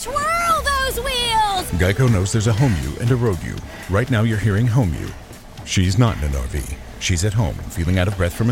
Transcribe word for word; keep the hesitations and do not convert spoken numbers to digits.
Twirl those wheels! Geico knows there's a home you and a road you. Right now you're hearing home you. She's not in an R V. She's at home, feeling out of breath from